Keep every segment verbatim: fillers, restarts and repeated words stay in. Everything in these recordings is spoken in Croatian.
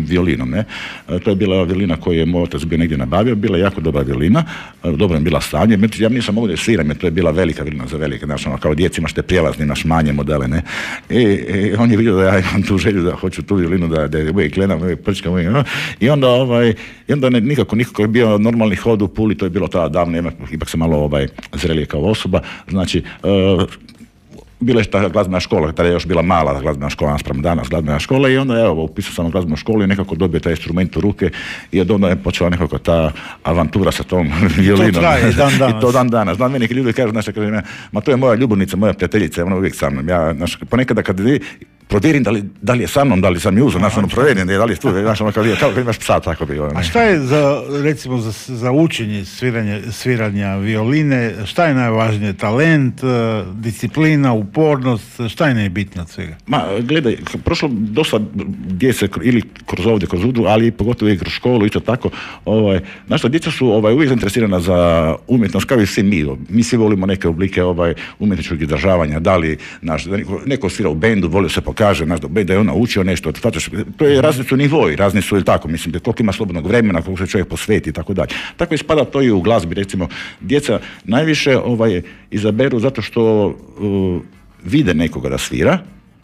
violinom, ne. To je bila violina koju je moj otac bio negdje nabavio, bila je jako dobra violina, dobro je bila stanje, ja nisam mogao da je sviram, jer to je bila velika violina za velike, znaš, ono, kao djeci imaš te prijelazni, imaš manje modele, ne. I, i on je vidio da ja imam tu želju da hoću tu violinu, da, da je uvijek gledam, uvijek prčkam, uvijek, no? I onda, ovaj, i onda ne, nikako, nikako je bio normalni hod u Puli, to je bilo tada davno, ipak sam malo ovaj, zrelije kao osoba, znači, uh, bila je ta glazbena škola, tada je još bila mala glazbena škola naspram danas glazbena škola i onda evo, upisao sam u glazbenu školu i nekako dobio taj instrument u ruke i od onda je počela nekako ta avantura sa tom violinom. To traje dan danas. I to dan danas. Znam, meni ljudi kažu, znaš, ma to je moja ljubavnica, moja prijateljica, ona uvijek sa mnom. Ja, znaš, ponekada kad vi provjerim da li, da li je sa mnom, da li sam ju uzeo, znaš, ono, provjerim da li je tu, znaš, ono, kao, kao kad imaš psa, tako bi. A šta je za, recimo, za, za učenje sviranja, sviranja violine, šta je najvažnije? Talent, disciplina, upornost, šta je najbitnije od svega? Ma, gledaj, prošlo dosta djece, ili kroz ovdje, kroz udrugu, ali pogotovo i kroz školu, isto tako, ovaj, znaš što, djeca su ovaj, uvijek zainteresirana za umjetnost, kao i svi mi. Mi svi volimo neke oblike ovaj, umjetničkog izražavanja, da li, znaš, da neko, neko svira u bendu, volio se kaže, znaš, da je on naučio nešto, to je razni su nivoi, razni su ili tako, mislim, da koliko ima slobodnog vremena, koliko se čovjek posveti i tako dalje. Tako ispada to i u glazbi, recimo, djeca najviše ovaj, izaberu zato što uh, vide nekoga da svira.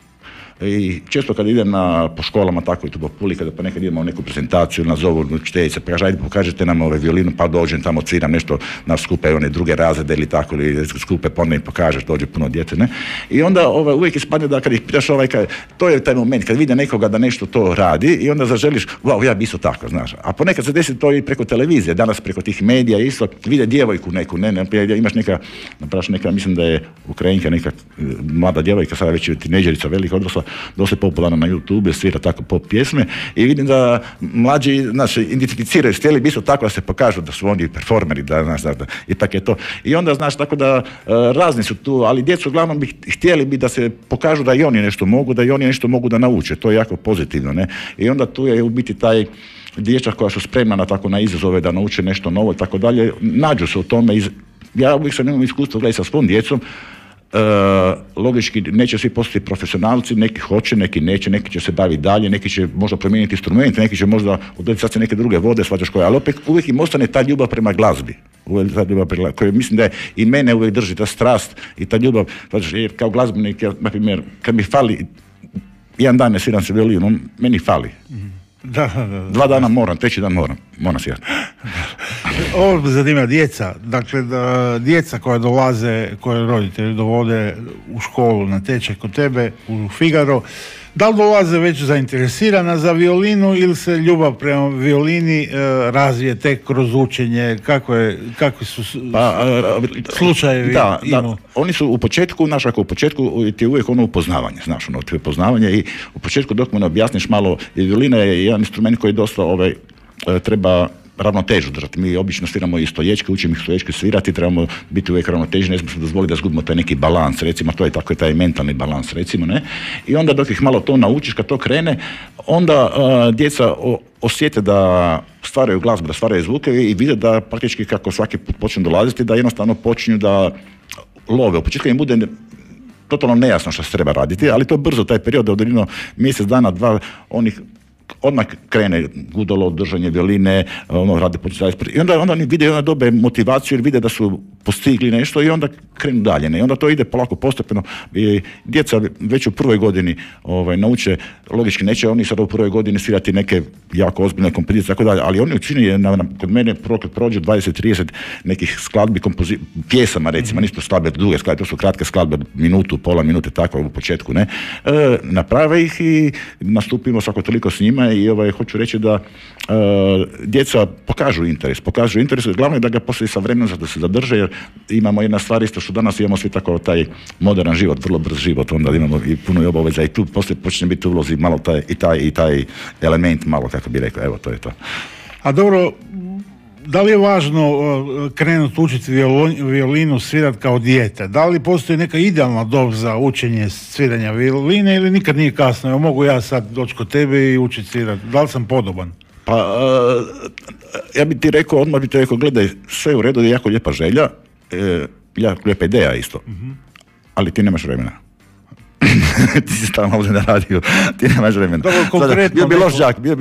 I često kad idem na, po školama tako i tu po Puli, kada pa nekad idemo u neku prezentaciju, nazovu učiteljice, pa kaže, ajde pokažete nam ove violinu, pa dođem tamo, cviram nešto, nas skupe one druge razrede ili tako, ili skupe, pa onda im pokažeš, dođe puno djece, ne? I onda ovaj, uvijek ispadne da kad ih pitaš, ovaj, kad, to je taj moment, kad vide nekoga da nešto to radi i onda zaželiš, wow, ja bi isto tako, znaš. A ponekad se desi to i preko televizije, danas preko tih medija isto, vide djevojku neku, ne, ne, imaš neka, napraš neka, mislim da je Ukrajinka, neka mlada djevojka, sada već tineđerica, velika odrasla, dosta popularna na YouTube, svira tako pop pjesme i vidim da mlađi, znaš, identificiraju, htjeli bi isto tako da se pokažu da su oni performeri, da, znaš, da, da, i tako je to. I onda, znaš, tako da uh, razni su tu, ali djecu uglavnom bi htjeli bi da se pokažu da i oni nešto mogu, da i oni nešto mogu da nauče, to je jako pozitivno, ne? I onda tu je u biti taj dječak koja su spremna na tako na izazove da nauče nešto novo i tako dalje, nađu se u tome. Iz... Ja uvijek sam imam iskustvo gledati sa svom djecom. Uh, logički neće svi postati profesionalci, neki hoće, neki neće, neki će se baviti dalje, neki će možda promijeniti instrumente, neki će možda odrediti sad se neke druge vode, svađaš koje, ali opet uvijek im ostane ta ljubav prema glazbi, uvijek ta ljubav prema, koja mislim da je i mene uvijek drži, ta strast i ta ljubav, svađaš, jer kao glazbenik, ja, na primjer, kad mi fali, jedan dan ne sviram se violinu, meni fali. Mm-hmm. Da, da, da. Dva dana moram, treći dan moram, moram svirati. Ovo me zanima djeca, dakle da, djeca koja dolaze, koje roditelji dovode u školu na tečaj kod tebe u Figaro, da li dolaze već zainteresirana za violinu ili se ljubav prema violini e, razvije tek kroz učenje, kako je, kakvi su pa, a, slučajevi? Da, da, oni su u početku, znaš, ako u početku ti je uvijek ono upoznavanje, znaš, ono ti je upoznavanje i u početku dok mu ne objasniš malo, violina je jedan instrument koji dosta ovaj, treba ravnotežu držati. Mi obično sviramo i stoječke, učimo ih stoječke svirati, trebamo biti uvijek ravnotežni, ne smijemo dozvoliti da zgubimo taj neki balans, recimo, to je tako je taj mentalni balans, recimo, ne? I onda dok ih malo to naučiš, kad to krene, onda uh, djeca o, osjete da stvaraju glazbu, da stvaraju zvuke i vide da praktički kako svaki put počnu dolaziti, da jednostavno počinju da love. U početku im bude totalno nejasno što se treba raditi, ali to brzo, taj period, od jedno mjesec dana, dva, onih odmah krene gudalo, držanje violine, ono, rade početi. I onda, onda oni vide, onda dobe motivaciju jer vide da su postigli nešto i onda krenu dalje. Ne? I onda to ide polako, postepeno. I djeca već u prvoj godini ovaj, nauče, logički neće oni sad u prvoj godini svirati neke jako ozbiljne kompozicije, tako dalje, ali oni učini, na, na, kod mene kad prođe dvadeset trideset nekih skladbi, kompozi, pjesama recimo, nisu skladbe duge skladbe, to su kratke skladbe, minutu, pola minute, tako u početku, ne? E, naprave ih i nastupimo svako toliko s njima i ovaj, hoću reći da e, djeca pokažu interes, pokažu interes, glavno je da ga poslije sa vremenom da se zadrže, jer imamo jedna stvar isto što danas imamo svi tako taj modern život, vrlo brz život, onda imamo i puno obaveza i tu poslije počne biti ulozi malo taj, i, taj, i taj element malo, kako bi rekao, evo to je to. A dobro, da li je važno uh, krenuti učiti violinu, violinu svirati kao dijete? Da li postoji neka idealna dob za učenje sviranja violine ili nikad nije kasno? Evo, mogu ja sad doći kod tebe i učiti svirati? Da li sam podoban? Pa, uh, ja bi ti rekao, odmah bi ti rekao, gledaj, sve u redu, je jako lijepa želja, e, jako lijepa ideja isto, mm-hmm. ali ti nemaš vremena. Ti si stalno ovdje na radiju, ti nemaš vremena. Dobro, konkretno... Bio bi loš đak, bio bi